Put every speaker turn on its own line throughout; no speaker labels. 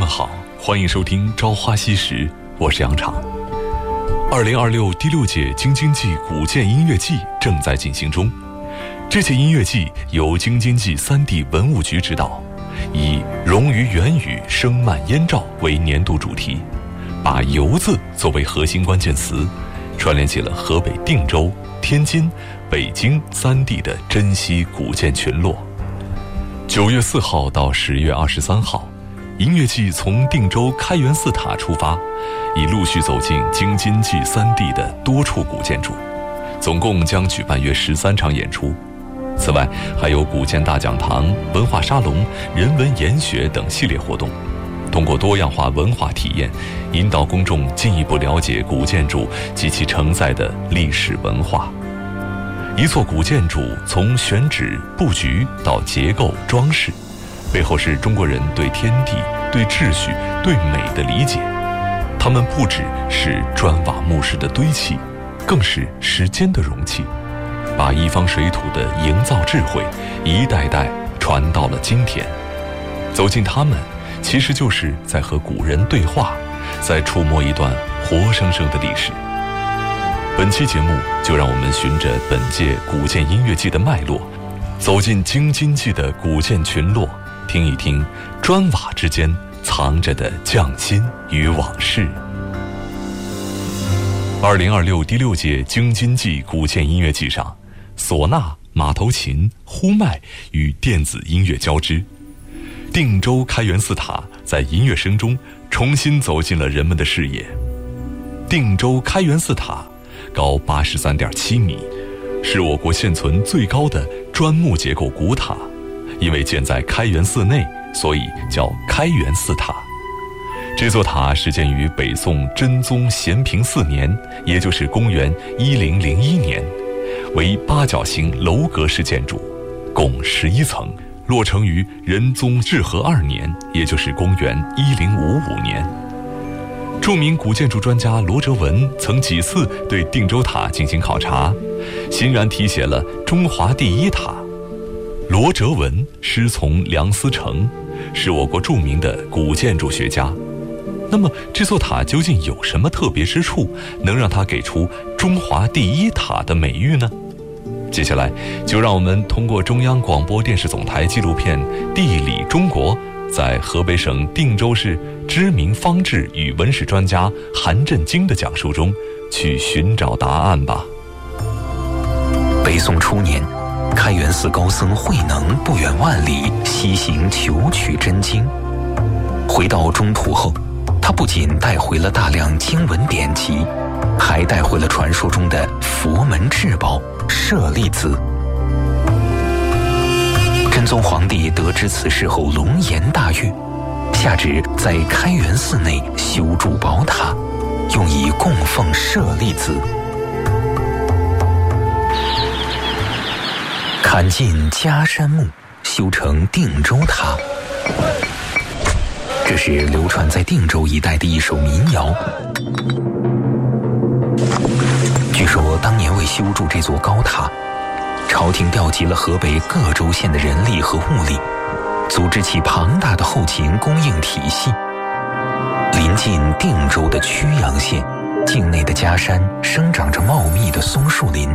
好，欢迎收听《朝花夕拾》，我是杨昶。2026第6届京津冀古建音乐季正在进行中。这届音乐季由京津冀3地文物局指导，以“融于元宇，声漫燕赵”为年度主题，把“游”字作为核心关键词，串联起了河北定州、天津、北京3地的珍稀古建群落。9月4号到10月23号，音乐季从定州开元寺塔出发，已陆续走进京津冀3地的多处古建筑，总共将举办约13场演出。此外，还有古建大讲堂、文化沙龙、人文研学等系列活动，通过多样化文化体验，引导公众进一步了解古建筑及其承载的历史文化。一座古建筑从选址、布局到结构、装饰，背后是中国人对天地、对秩序、对美的理解。它们不只是砖瓦木石的堆砌，更是时间的容器，把一方水土的营造智慧一代代传到了今天。走进它们，其实就是在和古人对话，在触摸一段活生生的历史。本期节目就让我们循着本届古建音乐季的脉络，走进京津冀的古建群落，听一听砖瓦之间藏着的匠心与往事。2026第6届京津冀古建音乐季上，唢呐、马头琴、呼麦与电子音乐交织，定州开元寺塔在音乐声中重新走进了人们的视野。定州开元寺塔高83.7米，是我国现存最高的砖木结构古塔，因为建在开元寺内，所以叫开元寺塔。这座塔始建于北宋真宗咸平4年，也就是公元1001年，为八角形楼阁式建筑，共11层，落成于仁宗至和2年，也就是公元1055年。著名古建筑专家罗哲文曾几次对定州塔进行考察，欣然题写了“中华第一塔”。罗哲文师从梁思成，是我国著名的古建筑学家。那么这座塔究竟有什么特别之处，能让它给出“中华第一塔”的美誉呢？接下来就让我们通过中央广播电视总台纪录片《地理中国》，在河北省定州市知名方志与文史专家韩振京的讲述中，去寻找答案吧。
北宋初年，开元寺高僧慧能不远万里西行求取真经。回到中土后，他不仅带回了大量经文典籍，还带回了传说中的佛门至宝舍利子。真宗皇帝得知此事后龙颜大悦，下旨在开元寺内修筑宝塔，用以供奉舍利子。砍尽迦山木，修成定州塔。这是流传在定州一带的一首民谣。据说当年为修筑这座高塔，朝廷调集了河北各州县的人力和物力，组织起庞大的后勤供应体系。临近定州的曲阳县，境内的迦山生长着茂密的松树林。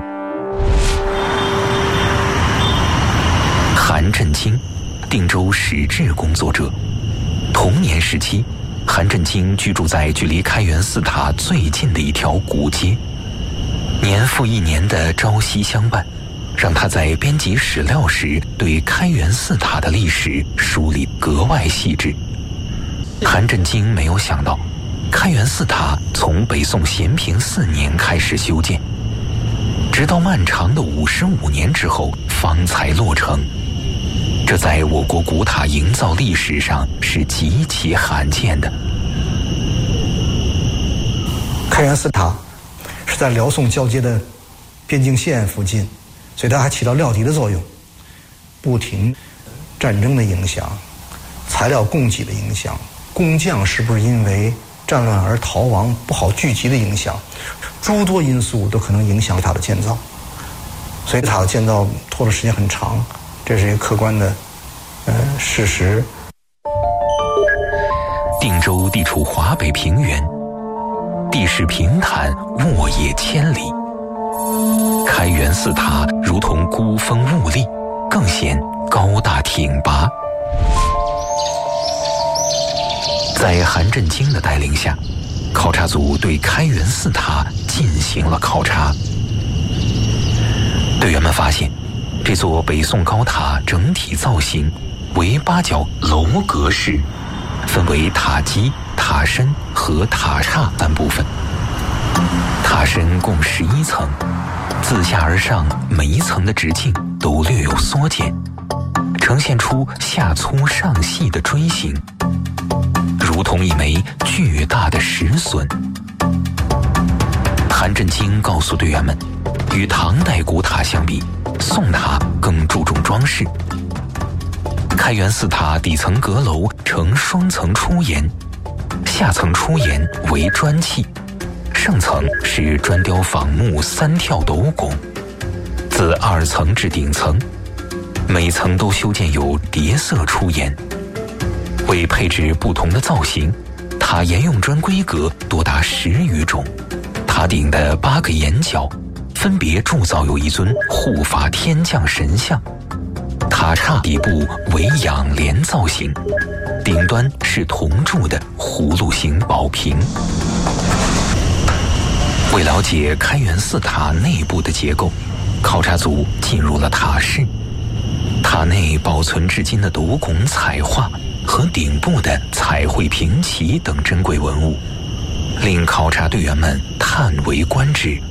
韩振京，定州史志工作者。童年时期，韩振京居住在距离开元寺塔最近的一条古街。年复一年的朝夕相伴，让他在编辑史料时对开元寺塔的历史梳理格外细致。韩振京没有想到，开元寺塔从北宋咸平4年开始修建，直到漫长的55年之后方才落成。这在我国古塔营造历史上是极其罕见的。
开元寺塔是在辽宋交接的边境线附近，所以它还起到料敌的作用。不停战争的影响、材料供给的影响、工匠是不是因为战乱而逃亡不好聚集的影响，诸多因素都可能影响塔的建造。所以塔的建造拖的时间很长，这是一个客观的事实。
定州地处华北平原，地势平坦，沃野千里。开元寺塔如同孤峰兀立，更显高大挺拔。在韩振京的带领下，考察组对开元寺塔进行了考察。队员们发现，这座北宋高塔整体造型为8角楼阁式，分为塔基、塔身和塔刹3部分。塔身共11层，自下而上每一层的直径都略有缩减，呈现出下粗上细的锥形，如同一枚巨大的石笋。韩振京告诉队员们，与唐代古塔相比，宋塔更注重装饰。开元寺塔底层阁楼呈双层出檐，下层出檐为砖砌，上层是砖雕仿木3跳斗拱，自2层至顶层，每层都修建有叠色出檐。为配置不同的造型，塔沿用砖规格多达10余种。塔顶的8个檐角分别铸造有一尊护法天降神像，塔刹底部为仰莲造型，顶端是铜铸的葫芦形宝瓶。为了解开元寺塔内部的结构，考察组进入了塔室。塔内保存至今的斗拱彩画和顶部的彩绘屏旗等珍贵文物，令考察队员们叹为观止。